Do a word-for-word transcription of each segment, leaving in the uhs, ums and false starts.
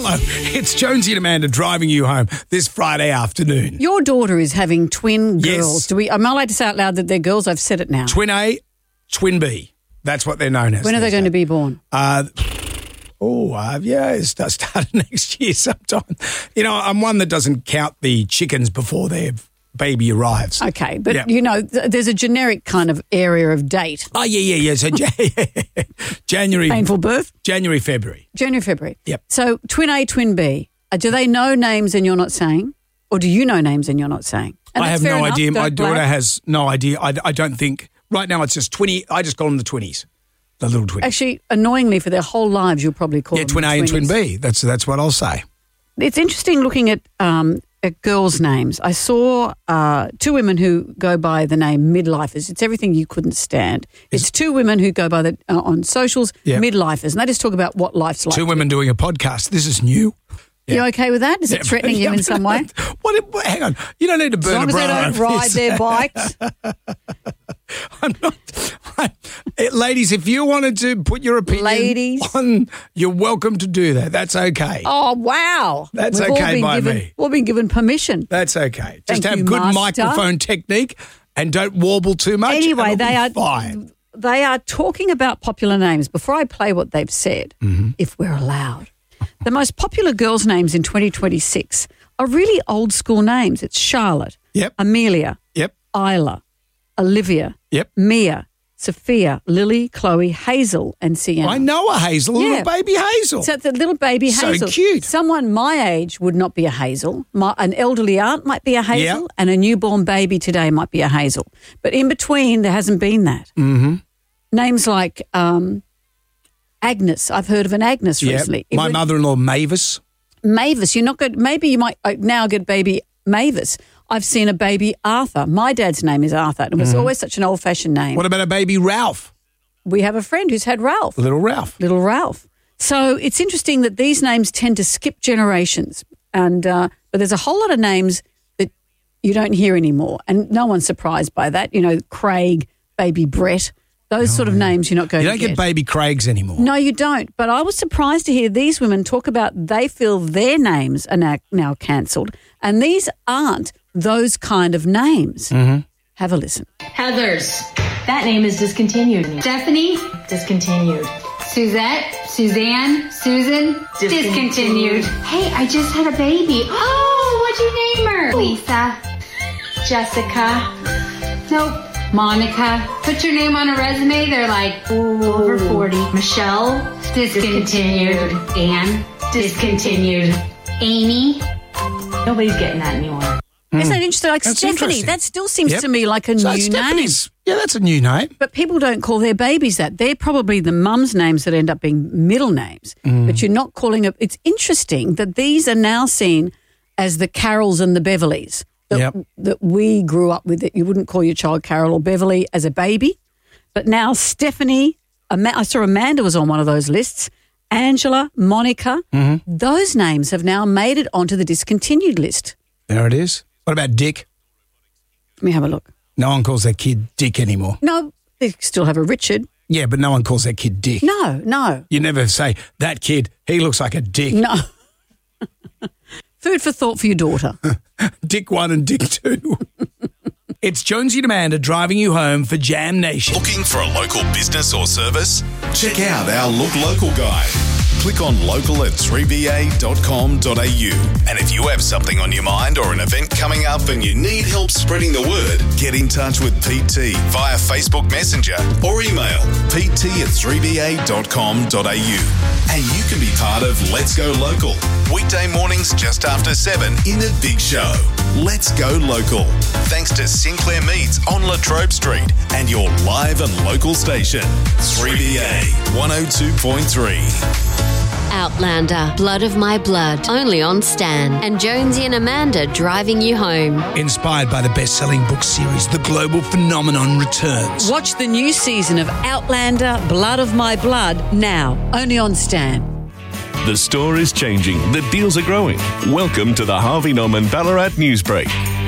Hello, it's Jonesy and Amanda driving you home this Friday afternoon. Your daughter is having twin Yes. girls. Do we? Am I allowed to say out loud that they're girls? I've said it now. Twin A, Twin B. That's what they're known as. When are they going to be born? Uh, oh, uh, yeah, it's start- starting next year sometime. You know, I'm one that doesn't count the chickens before their baby arrives. Okay, but Yeah. you know, th- there's a generic kind of area of date. Oh, yeah, yeah, yeah. So ja- January, Painful birth? January, February. January, February. Yep. So twin A, twin B. Uh, do they know names and you're not saying? Or do you know names and you're not saying? And I that's have fair no enough. idea. My Don't daughter blab. has no idea. I, I don't think. Right now it's just twenty. I just call them the twinnies, the little twinnies. Actually, annoyingly, for their whole lives, you'll probably call yeah, them twin A and twin twinnies. B. That's that's what I'll say. It's interesting looking at, um, at girls' names. I saw uh, two women who go by the name midlifers. It's everything you couldn't stand. It's two women who go by the uh, on socials Yeah. midlifers, and they just talk about what life's like. Two women doing a podcast. This is new. You okay with that? Is it threatening you in some way? What, what? Hang on. You don't need to As burn long a as they bra don't over ride this. their bikes. I'm not. I, eh, ladies, if you wanted to put your opinion Ladies. on, you're welcome to do that. That's okay. Oh, wow. That's We've all okay been by given, me. We've been given permission. That's okay. Just Thank have you, good Master. microphone technique and don't warble too much. Anyway, and it'll they be are fine. they are talking about popular names. Before I play what they've said, Mm-hmm. if we're allowed, the most popular girls' names in twenty twenty-six are really old school names. It's Charlotte, Yep. Amelia, Yep. Isla, Olivia, Yep. Mia, Sophia, Lily, Chloe, Hazel, and Sienna. I know a Hazel, a Yeah. little baby Hazel. So the little baby So Hazel. cute. Someone my age would not be a Hazel. My, an elderly aunt might be a Hazel, Yeah. and a newborn baby today might be a Hazel. But in between, there hasn't been that. Mm-hmm. Names like um, Agnes. I've heard of an Agnes Yep. recently. It My would- mother-in-law, Mavis. Mavis. You're not good. Maybe you might uh, now get baby Mavis. I've seen a baby Arthur. My dad's name is Arthur. and It was always such an old-fashioned name. What about a baby Ralph? We have a friend who's had Ralph. Little Ralph. Little Ralph. So it's interesting that these names tend to skip generations, and uh, but there's a whole lot of names that you don't hear anymore, and no one's surprised by that. You know, Craig, baby Brett, those sort of names you're not going You to don't get baby Craigs anymore. No, you don't. But I was surprised to hear these women talk about they feel their names are now, now cancelled, and these aren't those kind of names. Mm-hmm. Have a listen. Heathers. That name is discontinued. Stephanie. Discontinued. Suzette. Suzanne. Susan. Discontinued. Hey, I just had a baby. Oh, what'd you name her? Lisa. Jessica. Nope. Monica. Put your name on a resume. They're like, ooh, over forty. Michelle. Discontinued. Anne. Discontinued. Amy. Nobody's getting that anymore. Isn't that interesting? Like That's Stephanie, interesting. that still seems Yep. to me like a So new name. Stephanie's, yeah, that's a new name. But people don't call their babies that. They're probably the mum's names that end up being middle names. Mm. But you're not calling it. It's interesting that these are now seen as the Carols and the Beverleys that, Yep. that we grew up with. That you wouldn't call your child Carol or Beverly as a baby. But now Stephanie, Ama- I saw Amanda was on one of those lists. Angela, Monica, Mm-hmm. those names have now made it onto the discontinued list. There it is. What about Dick? Let me have a look. No one calls their kid Dick anymore. No, they still have a Richard. Yeah, but no one calls their kid Dick. No, no. You never say, that kid, he looks like a dick. No. Food for thought for your daughter. Dick one and Dick two. It's Jonesy and Amanda driving you home for Jam Nation. Looking for a local business or service? Check out our Look Local guide. Click on local at three b a dot com dot a u. And if you have something on your mind or an event coming up and you need help spreading the word, get in touch with Pete T via Facebook Messenger or email pete t at three b a dot com dot a u. And you can be part of Let's Go Local. Weekday mornings just after seven in the Big Show. Let's Go Local. Thanks to Sinclair Meats on Latrobe Street and your live and local station, three B A one oh two point three. Outlander, Blood of My Blood, only on Stan. And Jonesy and Amanda driving you home. Inspired by the best-selling book series, The Global Phenomenon returns. Watch the new season of Outlander, Blood of My Blood now, only on Stan. The store is changing. The deals are growing. Welcome to the Harvey Norman Ballarat Newsbreak.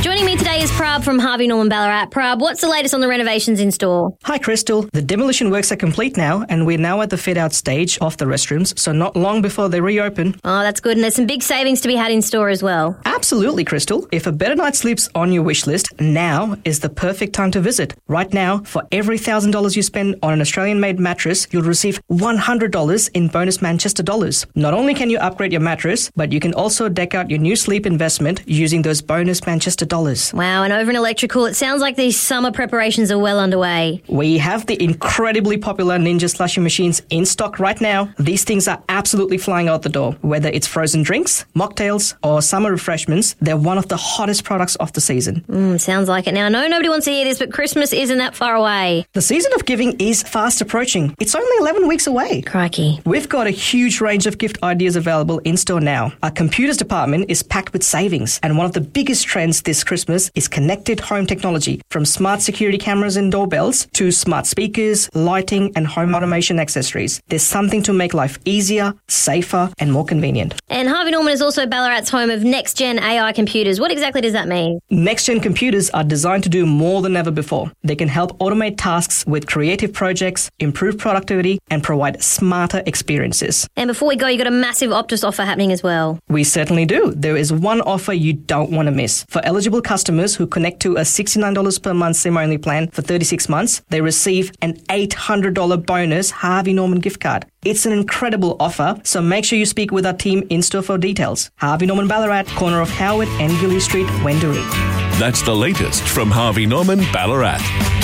Joining me today is Prab from Harvey Norman Ballarat. Prab, what's the latest on the renovations in store? Hi, Crystal. The demolition works are complete now, and we're now at the fit-out stage of the restrooms, so not long before they reopen. Oh, that's good. And there's some big savings to be had in store as well. Absolutely, Crystal. If a better night's sleep's on your wish list, now is the perfect time to visit. Right now, for every one thousand dollars you spend on an Australian-made mattress, you'll receive one hundred dollars in bonus Manchester dollars. Not only can you upgrade your mattress, but you can also deck out your new sleep investment using those bonus Manchester dollars. Wow, and over in electrical, it sounds like these summer preparations are well underway. We have the incredibly popular Ninja slushy machines in stock right now. These things are absolutely flying out the door. Whether it's frozen drinks, mocktails, or summer refreshments, they're one of the hottest products of the season. Mm, sounds like it. Now, I know nobody wants to hear this, but Christmas isn't that far away. The season of giving is fast approaching. It's only eleven weeks away. Crikey. We've got a huge range of gift ideas available in store now. Our computers department is packed with savings, and one of the biggest trends this Christmas is connected home technology, from smart security cameras and doorbells to smart speakers, lighting, and home automation accessories. There's something to make life easier, safer, and more convenient. And Harvey Norman is also Ballarat's home of next-gen A I computers. What exactly does that mean? Next-gen computers are designed to do more than ever before. They can help automate tasks with creative projects, improve productivity, and provide smarter experiences. And before we go, you got a massive Optus offer happening as well. We certainly do. There is one offer you don't want to miss. For eligible customers who connect to a sixty-nine dollars per month SIM-only plan for thirty-six months, they receive an eight hundred dollars bonus Harvey Norman gift card. It's an incredible offer, so make sure you speak with our team in store for details. Harvey Norman Ballarat, corner of Howard and Gilly Street, Wendouree. That's the latest from Harvey Norman Ballarat.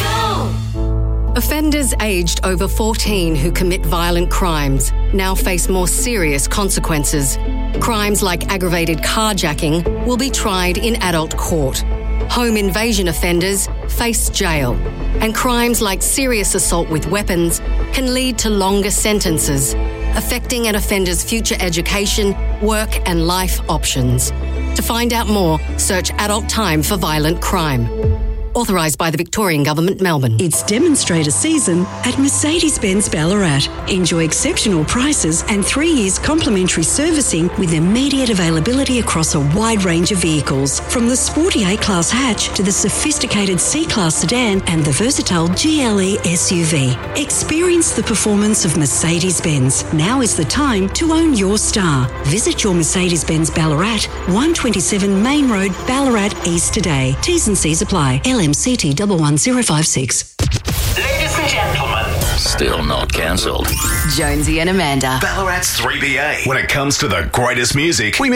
Offenders aged over fourteen who commit violent crimes now face more serious consequences. Crimes like aggravated carjacking will be tried in adult court. Home invasion offenders face jail. And crimes like serious assault with weapons can lead to longer sentences, affecting an offender's future education, work and life options. To find out more, search Adult Time for Violent Crime. Authorised by the Victorian Government, Melbourne. It's demonstrator season at Mercedes-Benz Ballarat. Enjoy exceptional prices and three years complimentary servicing with immediate availability across a wide range of vehicles, from the sporty A-Class hatch to the sophisticated C-Class sedan and the versatile G L E S U V. Experience the performance of Mercedes-Benz. Now is the time to own your star. Visit your Mercedes-Benz Ballarat, one twenty-seven Main Road, Ballarat East today. T's and C's apply. L M C T one one zero five six. Ladies and gentlemen. Still not cancelled. Jonesy and Amanda. Ballarat's three B A. When it comes to the greatest music, we